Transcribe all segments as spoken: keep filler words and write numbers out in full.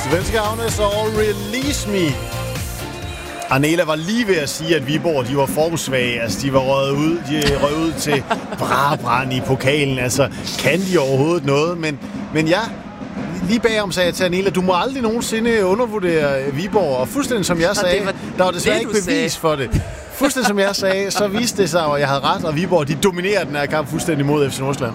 Svenske Agnes og Release Me. Arnela var lige ved at sige, at Viborg, de var formsvage. Altså, de var røget ud, de røget ud til Brabrand i pokalen. Altså, kan de overhovedet noget? Men, men ja, lige bagom sagde jeg til Arnela, du må aldrig nogensinde undervurdere Viborg. Og fuldstændig som jeg sagde, var der var desværre ikke bevis sagde. for det. Fuldstændig som jeg sagde, så viste det sig, at jeg havde ret, og Viborg, de dominerer den her kamp fuldstændig mod F C Nordsjælland.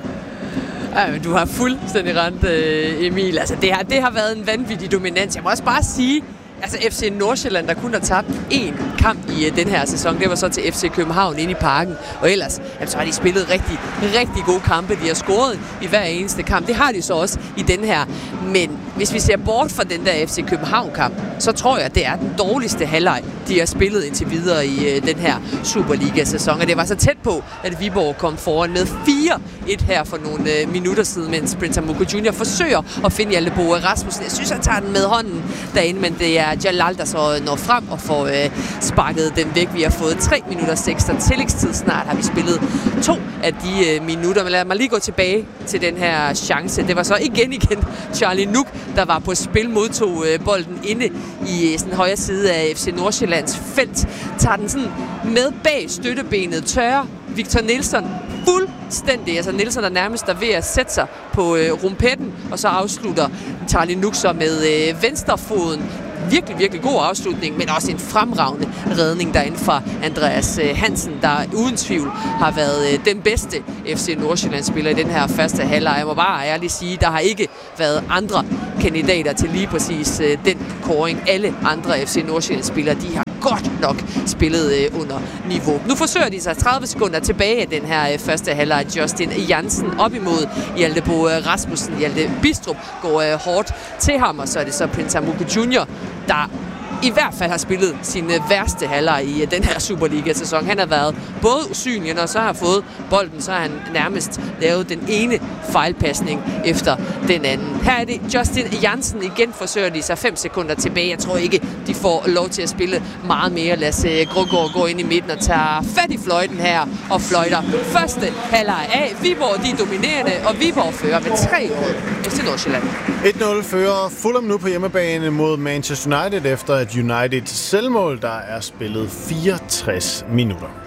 Ja, men du har fuldstændig rent, Emil. Altså, det har, det har været en vanvittig dominans. Jeg må også bare sige, altså F C Nordsjælland, der kun har tabt én kamp i uh, den her sæson, det var så til F C København inde i Parken. Og ellers, jamen, så har de spillet rigtig, rigtig gode kampe. De har scoret i hver eneste kamp. Det har de så også i den her. Men hvis vi ser bort fra den der F C København-kamp, så tror jeg, at det er den dårligste halvleg, de har spillet indtil videre i uh, den her Superliga-sæson. Og det var så tæt på, at Viborg kom foran med fire et her for nogle uh, minutter siden, mens Prince Amuku junior forsøger at finde Hjalte Boe Rasmussen. Jeg synes, han tager den med hånden derinde, men det er Jalal, der så når frem og får øh, sparket den væk. Vi har fået tre minutter ekstra tillægstid. Snart har vi spillet to af de øh, minutter. Men lad mig lige gå tilbage til den her chance. Det var så igen igen Charlie Nuk, der var på spil, modtog øh, bolden inde i sådan højre side af F C Nordsjællands felt. Tager den sådan med bag støttebenet, tørrer Victor Nilsson fuldstændig. Altså Nielsen er nærmest der ved at sætte sig på øh, rumpetten, og så afslutter Charlie Nuk så med øh, venstrefoden. Virkelig, virkelig god afslutning, men også en fremragende redning derinde fra Andreas Hansen, der uden tvivl har været den bedste F C Nordsjælland-spiller i den her første halvleg. Jeg må bare ærligt sige, der har ikke været andre kandidater til lige præcis den kåring. Alle andre F C Nordsjælland-spillere, de har godt nok spillet under niveau. Nu forsøger de sig tredive sekunder tilbage af den her første halvleg. Justin Jansen op imod Hjalte Boe Rasmussen. Hjalte Bistrup går hårdt til ham, og så er det så Prince Amuku junior, der i hvert fald har spillet sin værste halvleg i den her Superliga-sæson. Han har været både usynlig, og så har fået bolden, så har han nærmest lavet den ene fejlpasning efter den anden. Her er det Justin Jansen. Igen forsøger de sig fem sekunder tilbage. Jeg tror ikke, de får lov til at spille meget mere. Lad os Grøngaard gå ind i midten og tager fat i fløjten her og fløjter første halvleg af. Viborg, de er dominerende, og Viborg fører med tre mål til Nordsjælland. et nul fører Fulham nu på hjemmebane mod Manchester United efter et United selvmål, der er spillet fireogtres minutter.